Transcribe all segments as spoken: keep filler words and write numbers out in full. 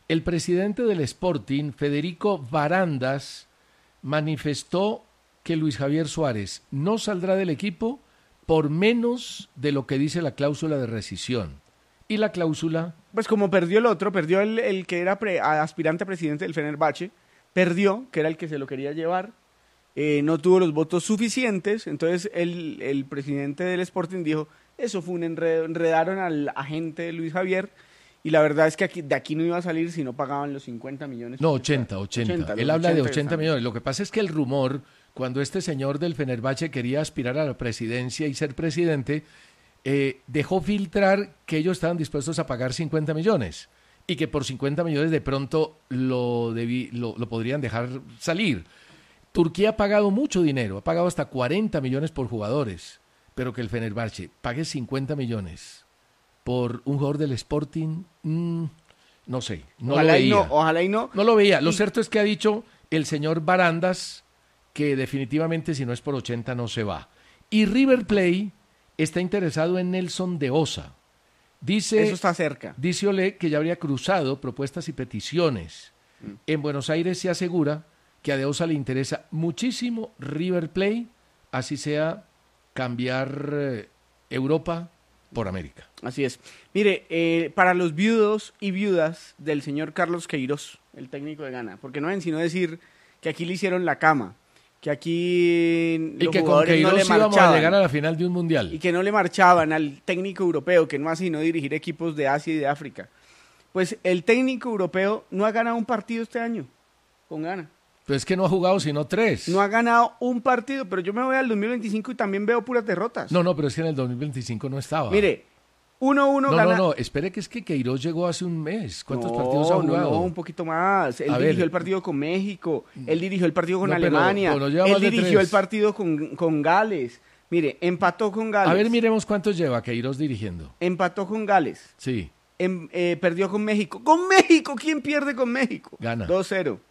el presidente del Sporting, Federico Varandas, manifestó que Luis Javier Suárez no saldrá del equipo por menos de lo que dice la cláusula de rescisión. Y la cláusula... Pues como perdió el otro, perdió el, el que era pre, aspirante a presidente del Fenerbahce, perdió, que era el que se lo quería llevar, eh, no tuvo los votos suficientes, entonces el, el presidente del Sporting dijo, eso fue un enredo, enredaron al agente de Luis Javier, y la verdad es que aquí, de aquí no iba a salir si no pagaban los cincuenta millones. No, ochenta, ochenta. ochenta Él habla de ochenta millones. Lo que pasa es que el rumor, cuando este señor del Fenerbahce quería aspirar a la presidencia y ser presidente, eh, dejó filtrar que ellos estaban dispuestos a pagar cincuenta millones y que por cincuenta millones de pronto lo, debí, lo, lo podrían dejar salir. Turquía ha pagado mucho dinero, ha pagado hasta cuarenta millones por jugadores, pero que el Fenerbahce pague cincuenta millones por un jugador del Sporting, mmm, no sé, no ojalá lo veía. Y no, ojalá y no. No lo veía. Lo y... cierto es que ha dicho el señor Varandas que definitivamente si no es por ochenta no se va. Y River Plate está interesado en Nelson de Osa. Dice, Eso está cerca. Dice Olé que ya habría cruzado propuestas y peticiones. Mm. En Buenos Aires se asegura que a de Osa le interesa muchísimo River Plate, así sea cambiar eh, Europa por América. Así es. Mire, eh, para los viudos y viudas del señor Carlos Queiroz, el técnico de Ghana, porque no ven sino decir que aquí le hicieron la cama, que aquí los y que jugadores con no le marchaban, íbamos a llegar a la final de un mundial. Y que no le marchaban al técnico europeo, que no hace sino dirigir equipos de Asia y de África. Pues el técnico europeo no ha ganado un partido este año con Ghana. Pero es que no ha jugado sino tres. No ha ganado un partido, pero yo me voy al dos mil veinticinco y también veo puras derrotas. No, no, pero es que en el dos mil veinticinco no estaba. Mire, uno uno no, gana... No, no, espere que es que Queiroz llegó hace un mes. ¿Cuántos no, partidos ha jugado? No, no, un poquito más. Él a dirigió ver. el partido con México, él dirigió el partido con no, Alemania, pero, pero él dirigió el partido con, con Gales. Mire, empató con Gales. A ver, miremos cuántos lleva Queiroz dirigiendo. Empató con Gales. Sí. En, eh, perdió con México. ¡Con México! ¿Quién pierde con México? Gana. dos cero.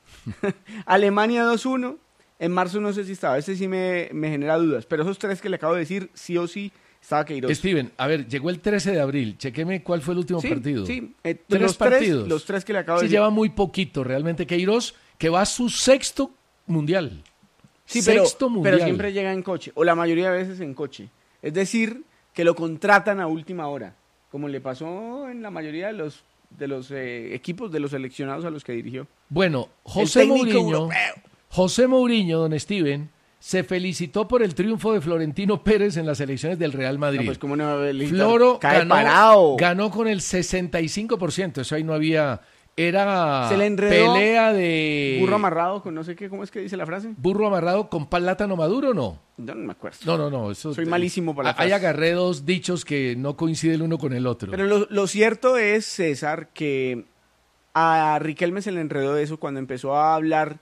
Alemania dos uno. En marzo no sé si estaba. Ese sí me, me genera dudas. Pero esos tres que le acabo de decir, sí o sí, estaba Queiroz. Steven, a ver, llegó el trece de abril. Chequeme cuál fue el último sí, partido. Sí, eh, tres los partidos. Tres, los tres que le acabo de sí, decir. lleva muy poquito realmente Queiroz, que va a su sexto mundial. Sí, sexto pero, mundial. pero siempre llega en coche. O la mayoría de veces en coche. Es decir, que lo contratan a última hora. Como le pasó en la mayoría de los de los eh, equipos de los seleccionados a los que dirigió. Bueno, José Mourinho, José Mourinho, don Steven, se felicitó por el triunfo de Florentino Pérez en las elecciones del Real Madrid. No, pues cómo no Floro cae ganó, parado. ganó con el sesenta y cinco por ciento, eso ahí no había, era se le enredó pelea de... burro amarrado con no sé qué, ¿cómo es que dice la frase? ¿Burro amarrado con plátano maduro o no? Yo no me acuerdo. No, no, no. Eso, Soy malísimo para la frase. Ahí agarré dos dichos que no coinciden el uno con el otro. Pero lo, lo cierto es, César, que a Riquelme se le enredó eso cuando empezó a hablar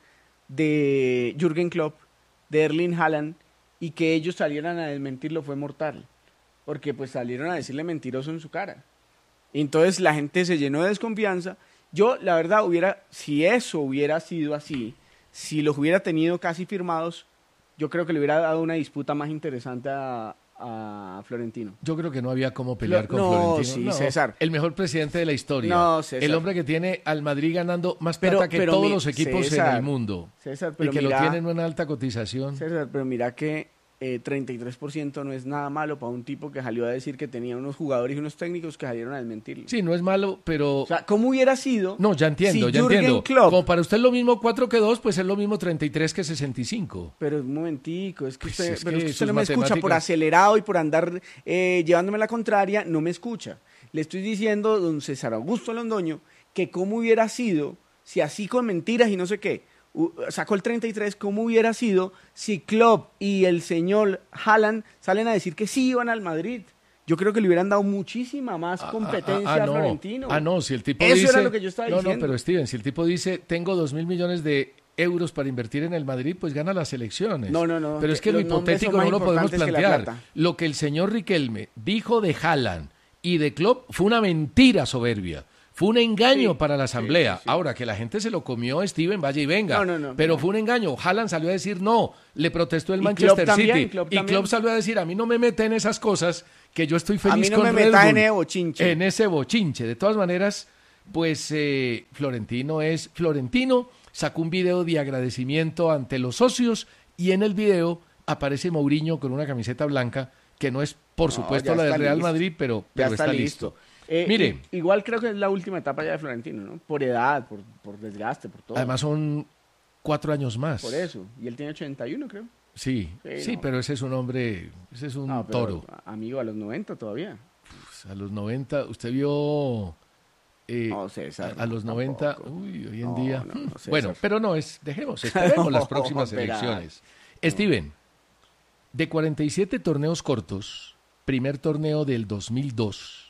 de Jürgen Klopp, de Erling Haaland, y que ellos salieran a desmentirlo fue mortal. Porque pues salieron a decirle mentiroso en su cara. Y entonces la gente se llenó de desconfianza. Yo, la verdad, hubiera, si eso hubiera sido así, si los hubiera tenido casi firmados, yo creo que le hubiera dado una disputa más interesante a, a Florentino. Yo creo que no había cómo pelear Lo, con no, Florentino. Sí, no, César. El mejor presidente de la historia. No, César. El hombre que tiene al Madrid ganando más plata pero, que pero todos mi, los equipos César, en el mundo. César, pero y que mira, lo tienen en una alta cotización. César, pero mira que eh, treinta y tres por ciento no es nada malo para un tipo que salió a decir que tenía unos jugadores y unos técnicos que salieron a desmentirlo. Sí, no es malo, pero... O sea, ¿cómo hubiera sido? No, ya entiendo, si ya Jürgen entiendo. Klopp, como para usted es lo mismo cuatro que dos, pues es lo mismo treinta y tres que sesenta y cinco. Pero un momentico, es que pues usted, es pero que es que usted no me matemáticas... escucha por acelerado y por andar eh, llevándome la contraria, no me escucha. Le estoy diciendo, don César Augusto Londoño, que cómo hubiera sido si así con mentiras y no sé qué, sacó el treinta y tres, ¿cómo hubiera sido si Klopp y el señor Haaland salen a decir que sí iban al Madrid? Yo creo que le hubieran dado muchísima más competencia ah, ah, ah, a no. Florentino. Ah, no, si el tipo Eso dice... era lo que yo estaba no, diciendo. No, pero Steven, si el tipo dice, tengo dos mil millones de euros para invertir en el Madrid, pues gana las elecciones. No, no, no. Pero es que lo hipotético no lo podemos plantear. Lo que el señor Riquelme dijo de Haaland y de Klopp fue una mentira soberbia. Fue un engaño sí, para la asamblea. Sí, sí. Ahora, que la gente se lo comió, Steven, vaya y venga. No, no, no, pero no. fue un engaño. Haaland salió a decir no. Le protestó el y Manchester Klopp City. También, Klopp y también. Klopp salió a decir, a mí no me meten esas cosas, que yo estoy feliz a mí no con me Red metas Bull, en ese bochinche. En ese bochinche. De todas maneras, pues eh, Florentino es Florentino, sacó un video de agradecimiento ante los socios y en el video aparece Mourinho con una camiseta blanca que no es, por No, supuesto, ya la del está Real listo. Madrid, pero, Ya pero está, está listo. listo. Eh, Mire, i- igual creo que es la última etapa ya de Florentino, ¿no? Por edad, por, por desgaste, por todo. además son cuatro años más. Por eso. Y él tiene ochenta y uno, creo. Sí, Sí, sí, no. pero ese es un hombre, ese es un No, pero, toro. a- amigo, a los noventa todavía. Pues, a los noventa, usted vio... eh, No, César, a, a los no, noventa, tampoco. uy, hoy en No, día... no, no, hmm, César. bueno, pero no, es, dejemos, esperemos las No, próximas espera. elecciones. Steven, de cuarenta y siete torneos cortos, primer torneo del dos mil dos,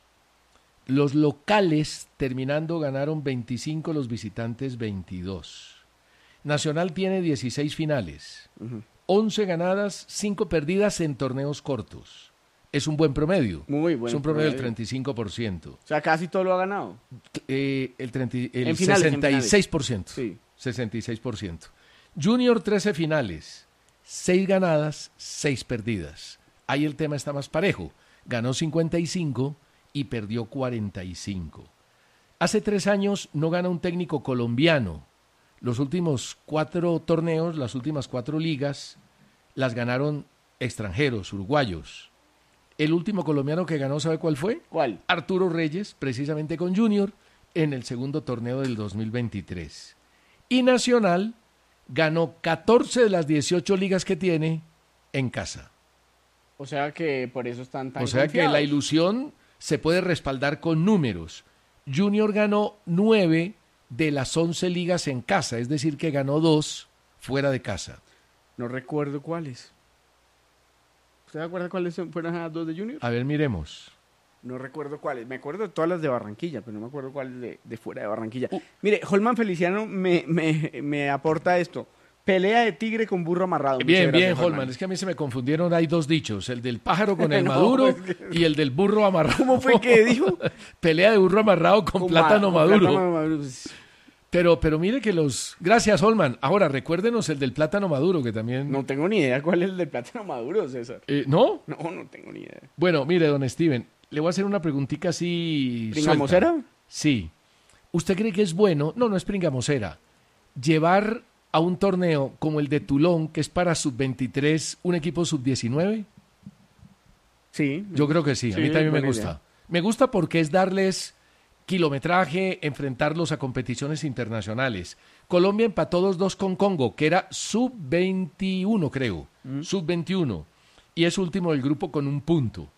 los locales terminando ganaron veinticinco, los visitantes veintidós. Nacional tiene dieciséis finales, Ujú. once ganadas, cinco perdidas en torneos cortos. Es un buen promedio. Muy buen Es un promedio del promedio. treinta y cinco por ciento. O sea, casi todo lo ha ganado. Eh, el treinta, el En finales, en sesenta y seis por ciento. Sí. sesenta y seis por ciento. Junior trece finales, seis ganadas, seis perdidas. Ahí el tema está más parejo. Ganó cincuenta y cinco y perdió cuarenta y cinco. Hace tres años no gana un técnico colombiano. Los últimos cuatro torneos, las últimas cuatro ligas, las ganaron extranjeros, uruguayos. El último colombiano que ganó, ¿sabe cuál fue? ¿Cuál? Arturo Reyes, precisamente con Junior, en el segundo torneo del dos mil veintitrés. Y Nacional ganó catorce de las dieciocho ligas que tiene en casa. O sea que por eso están tan O sea que la confiados. ilusión se puede respaldar con números. Junior ganó nueve de las once ligas en casa, es decir, que ganó dos fuera de casa. No recuerdo cuáles. ¿Usted se acuerda cuáles son- fueron las dos de Junior? A ver, miremos. No recuerdo cuáles. Me acuerdo de todas las de Barranquilla, pero no me acuerdo cuáles de, de fuera de Barranquilla. Uh. Mire, Holman Feliciano me, me, me aporta esto. Pelea de tigre con burro amarrado. Muchas Bien, bien, gracias, Holman. Es que a mí se me confundieron, hay dos dichos, el del pájaro con el No, maduro es que- y el del burro amarrado. ¿Cómo fue que dijo? Pelea de burro amarrado con, Con plátano ma- con maduro. plátano maduro. Pues, Pero, pero mire que los... Gracias, Holman. Ahora, recuérdenos el del plátano maduro, que también... no tengo ni idea cuál es el del plátano maduro, César. Eh, ¿No? No, no tengo ni idea. Bueno, mire, don Steven, le voy a hacer una preguntita así... ¿Pringamosera? suelta. Sí. ¿Usted cree que es bueno? No, no es pringamosera. Llevar a un torneo como el de Toulon, que es para sub veintitrés, un equipo sub diecinueve. Sí. Yo creo que sí, a Sí, mí también me buena gusta. idea. Me gusta porque es darles kilometraje, enfrentarlos a competiciones internacionales. Colombia empató dos dos con Congo, que era sub veintiuno, creo, Mm. sub veintiuno, y es último del grupo con un punto.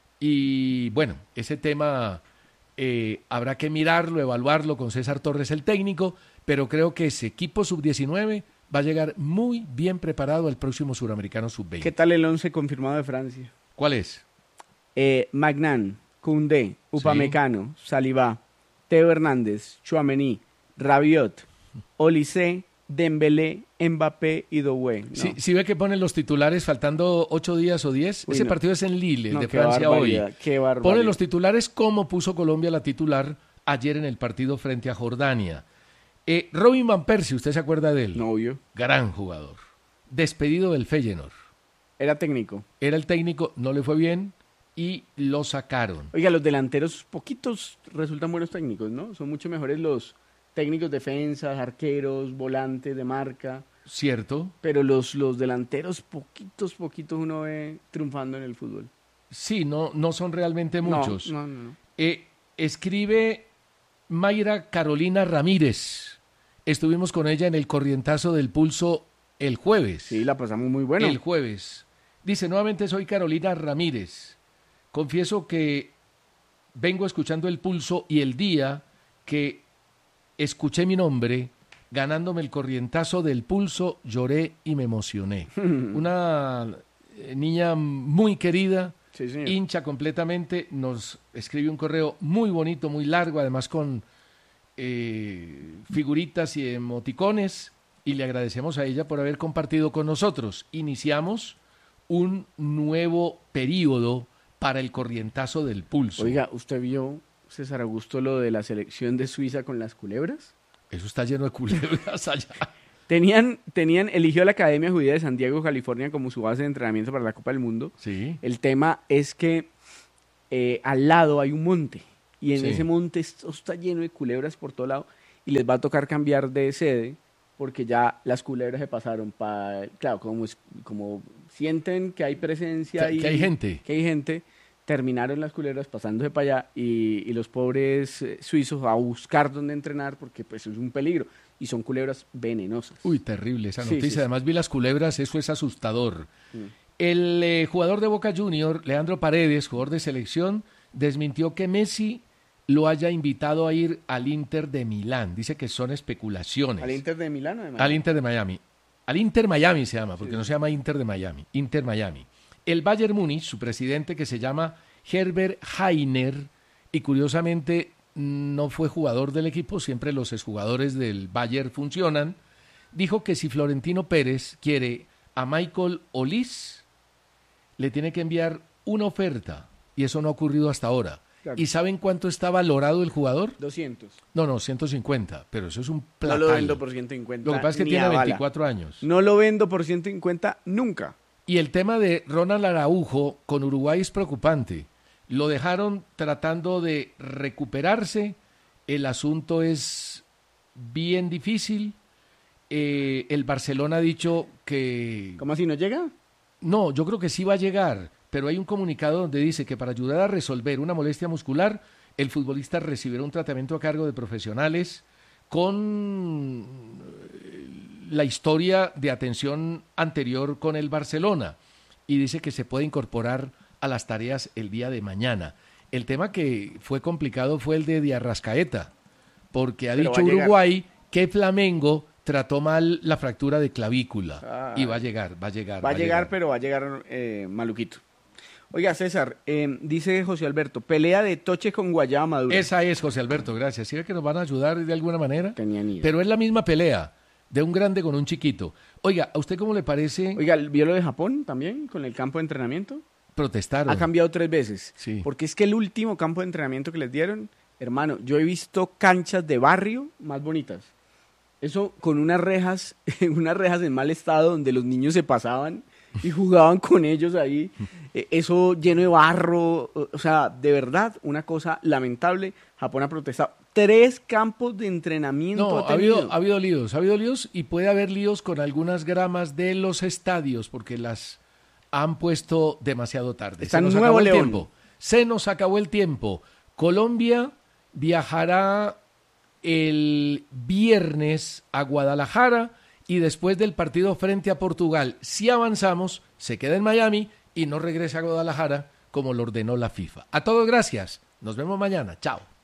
Y bueno, ese tema eh, habrá que mirarlo, evaluarlo con César Torres, el técnico, pero creo que ese equipo sub diecinueve va a llegar muy bien preparado al próximo suramericano sub veinte. ¿Qué tal el once confirmado de Francia? ¿Cuál es? Eh, Magnan, Koundé, Upamecano, Saliba, Teo Hernández, Chouameni, Rabiot, Olise, Dembélé, Mbappé y Doué. No. Si, si ve que ponen los titulares faltando ocho días o diez, Uy, ese no. partido es en Lille, el No, de qué Francia hoy. barbaridad, qué barbaridad. Ponen los titulares como puso Colombia la titular ayer en el partido frente a Jordania. Eh, Robin Van Persie, ¿usted se acuerda de él? Novio. Gran jugador. Despedido del Feyenoord. Era técnico. Era el técnico, no le fue bien y lo sacaron. Oiga, los delanteros poquitos resultan buenos técnicos, ¿no? Son mucho mejores los técnicos defensas, arqueros, volantes de marca. ¿Cierto? Pero los, los delanteros poquitos, poquitos uno ve triunfando en el fútbol. Sí, no, no son realmente muchos. No, no, no. no. Eh, escribe Mayra Carolina Ramírez. Estuvimos con ella en el Corrientazo del Pulso el jueves. Sí, la pasamos muy bueno. El jueves. Dice, nuevamente soy Carolina Ramírez. Confieso que vengo escuchando el Pulso y el día que escuché mi nombre, ganándome el Corrientazo del Pulso, lloré y me emocioné. Una eh, niña muy querida, Sí, señor. hincha completamente, nos escribe un correo muy bonito, muy largo, además con eh, figuritas y emoticones, y le agradecemos a ella por haber compartido con nosotros. Iniciamos un nuevo periodo para el Corrientazo del Pulso. Oiga, ¿usted vio, César Augusto, lo de la selección de Suiza con las culebras? Eso está lleno de culebras allá. Tenían, tenían, eligió la Academia Judía de San Diego, California, como su base de entrenamiento para la Copa del Mundo. Sí. El tema es que eh, al lado hay un monte. y en Sí. ese monte esto está lleno de culebras por todo lado y les va a tocar cambiar de sede porque ya las culebras se pasaron para, claro, como, es- como sienten que hay presencia Que- y que hay gente. que hay gente, terminaron las culebras pasándose para allá y, y los pobres eh, suizos a buscar dónde entrenar porque pues es un peligro y son culebras venenosas. Uy, terrible esa Sí, noticia. sí, sí. Además vi las culebras, eso es asustador. Mm. El eh, jugador de Boca Junior, Leandro Paredes, jugador de selección, desmintió que Messi lo haya invitado a ir al Inter de Milán. Dice que son especulaciones. ¿Al Inter de Milán o de Miami? Al Inter de Miami. Al Inter Miami se llama, porque Sí. no se llama Inter de Miami. Inter Miami. El Bayern Múnich, su presidente que se llama Herbert Hainer, y curiosamente no fue jugador del equipo, siempre los exjugadores del Bayern funcionan, dijo que si Florentino Pérez quiere a Michael Olise, le tiene que enviar una oferta, y eso no ha ocurrido hasta ahora. Claro. ¿Y saben cuánto está valorado el jugador? doscientos. No, no, ciento cincuenta, pero eso es un No platal. lo vendo por ciento cincuenta. Lo que pasa es que ni tiene a bala. veinticuatro años. No lo vendo por ciento cincuenta nunca. Y el tema de Ronald Araujo con Uruguay es preocupante. Lo dejaron tratando de recuperarse. El asunto es bien difícil. Eh, el Barcelona ha dicho que... ¿Cómo así no llega? No, yo creo que sí va a llegar, pero hay un comunicado donde dice que para ayudar a resolver una molestia muscular, el futbolista recibirá un tratamiento a cargo de profesionales con la historia de atención anterior con el Barcelona, y dice que se puede incorporar a las tareas el día de mañana. El tema que fue complicado fue el de Di Arrascaeta, porque ha Pero dicho va a llegar. Uruguay que Flamengo trató mal la fractura de clavícula, Ah. y va a llegar, va a llegar. Va a llegar, pero va a llegar eh, maluquito. Oiga, César, eh, dice José Alberto, pelea de Toche con Guayaba Madura. Esa es, José Alberto, gracias. ¿Sí ve que nos van a ayudar de alguna manera? Tenía ni idea. Pero es la misma pelea de un grande con un chiquito. Oiga, ¿a usted cómo le parece? Oiga, ¿vio lo de Japón también con el campo de entrenamiento? Protestaron. Ha cambiado tres veces. Sí. Porque es que el último campo de entrenamiento que les dieron, hermano, yo he visto canchas de barrio más bonitas. Eso con unas rejas, unas rejas en mal estado donde los niños se pasaban y jugaban con ellos ahí. Eh, Eso lleno de barro, o o sea, de verdad, una cosa lamentable. Japón ha protestado. Tres campos de entrenamiento No, ha ha habido, tenido. ha habido líos, ha habido líos y puede haber líos con algunas gramas de los estadios porque las han puesto demasiado tarde. Está Se nos en acabó Nuevo el León. tiempo. Se nos acabó el tiempo. Colombia viajará el viernes a Guadalajara y después del partido frente a Portugal, si avanzamos, se queda en Miami y no regresa a Guadalajara como lo ordenó la FIFA. A todos gracias. Nos vemos mañana. Chao.